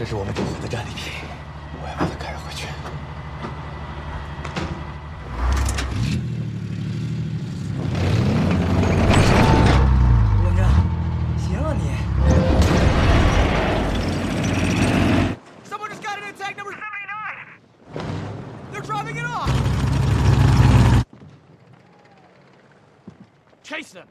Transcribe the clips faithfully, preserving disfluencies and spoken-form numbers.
这是我们政府的战利品，我要把它开回去。 陆文正，行啊你。Someone just got an attack number seventy-nine. They're driving it off. Chase them.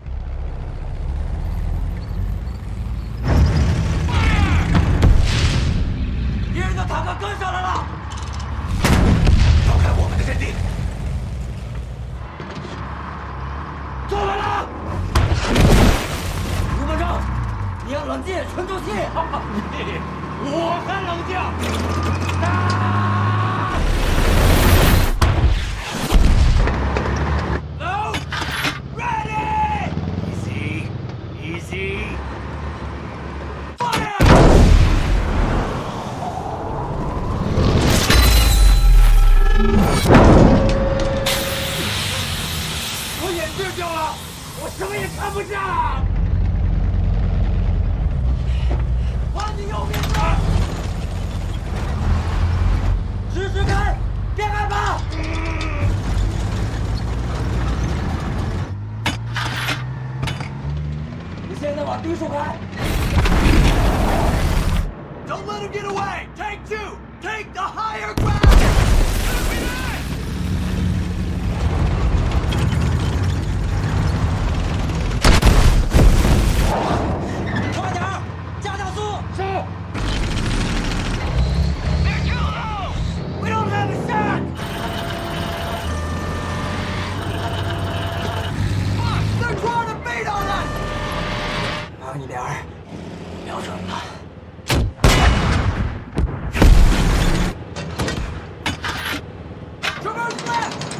敌人的坦克跟上来了！ 绕开我们的阵地！ 坐稳了！卢文正，你要冷静，沉住气。 你，我还冷静。 啊 ！No, ready. Easy, easy. Fire! 我眼镜掉了，我什么也看不见了。往你右边走，直直开，别害怕。你现在往低处开。Don't let him get away. Take two. Take the higher ground. 快点儿，加加速！是。They're too low. We don't have a shot. Fuck! They're trying to beat on us. 慢一点儿，瞄准了。Traverse left.